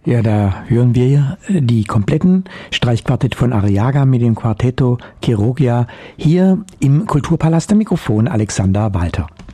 Ja, da hören wir die kompletten Streichquartett von Arriaga mit dem Quartetto Chirogia hier im Kulturpalast. Am Mikrofon Alexander Walter.